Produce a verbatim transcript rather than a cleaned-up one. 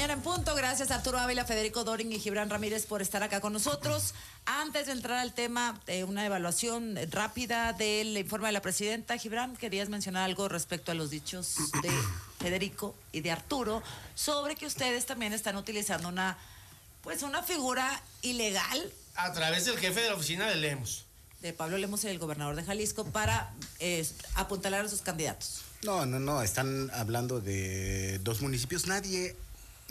mañana en punto. Gracias a Arturo Ávila, Federico Dorin y Gibran Ramírez por estar acá con nosotros. Antes de entrar al tema, eh, una evaluación rápida del informe de la presidenta. Gibran, querías mencionar algo respecto a los dichos de Federico y de Arturo sobre que ustedes también están utilizando una, pues una figura ilegal. A través del jefe de la oficina de Lemos. De Pablo Lemos, el gobernador de Jalisco, para eh, apuntalar a sus candidatos. No, no, no, están hablando de dos municipios. Nadie